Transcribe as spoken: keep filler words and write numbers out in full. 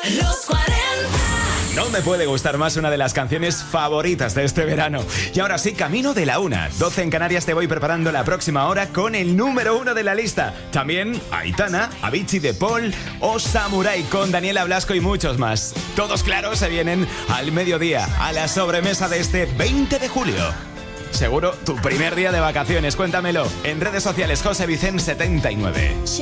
Los cuarenta. No me puede gustar más una de las canciones favoritas de este verano. Y ahora sí, camino de la una. doce en Canarias, te voy preparando la próxima hora con el número uno de la lista. También Aitana, Avicii de Paul o Samurai con Daniela Blasco y muchos más. Todos, claro, se vienen al mediodía, a la sobremesa de este veinte de julio. Seguro tu primer día de vacaciones, cuéntamelo. En redes sociales, José Vicente setenta y nueve.